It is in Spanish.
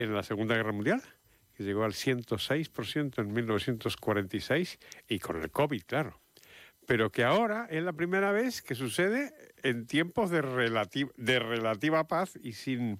en la Segunda Guerra Mundial, que llegó al 106% en 1946, y con el COVID, claro. Pero que ahora es la primera vez que sucede en tiempos de relativa paz y sin